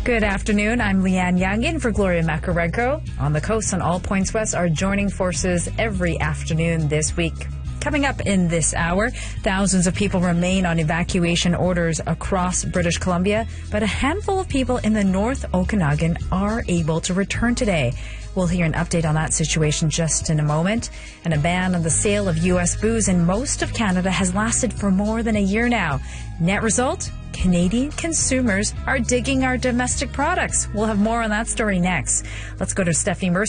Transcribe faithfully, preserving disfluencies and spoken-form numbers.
Good afternoon. I'm Leanne Young in for Gloria Macarenko. On the coast and all points west are joining forces every afternoon this week. Coming up in this hour, thousands of people remain on evacuation orders across British Columbia, but a handful of people in the North Okanagan are able to return today. We'll hear an update on that situation just in a moment. And a ban on the sale of U S booze in most of Canada has lasted for more than a year now. Net result? Canadian consumers are digging our domestic products. We'll have more on that story next. Let's go to Stephanie Mercer.